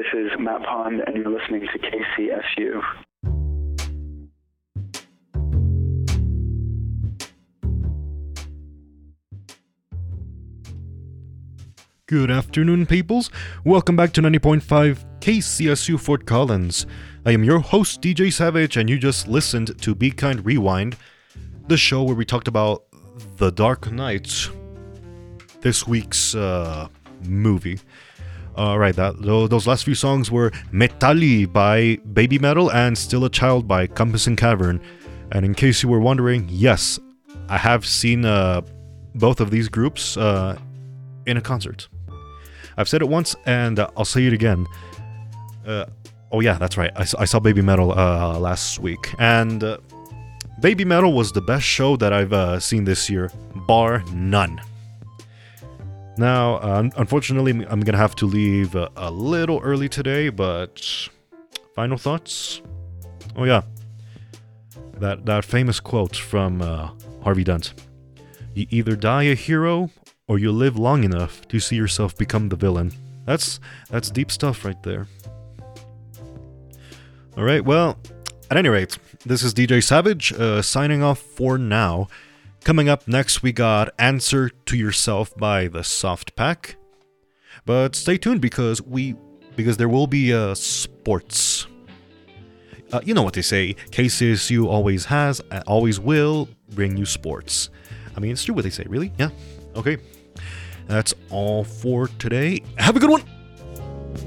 is Matt Pond, and you're listening to KCSU. Good afternoon, peoples. Welcome back to 90.5 KCSU Fort Collins. I am your host, DJ Savage, and you just listened to Be Kind Rewind, the show where we talked about The Dark Knight, this week's movie. Alright, those last few songs were Metali by Baby Metal and Still a Child by Compass and Cavern. And in case you were wondering, yes, I have seen both of these groups in a concert. I've said it once, and I'll say it again. Oh yeah, that's right. I saw Baby Metal last week, and Baby Metal was the best show that I've seen this year, bar none. Now, unfortunately, I'm gonna have to leave a little early today, but final thoughts? Oh yeah, that famous quote from Harvey Dent. You either die a hero, or you live long enough to see yourself become the villain. That's deep stuff right there. Alright, well, at any rate, this is DJ Savage, signing off for now. Coming up next, we got Answer to Yourself by the Soft Pack. But stay tuned because there will be sports. You know what they say, KCSU always has, always will bring you sports. I mean, it's true what they say, really? Yeah? Okay. That's all for today. Have a good one!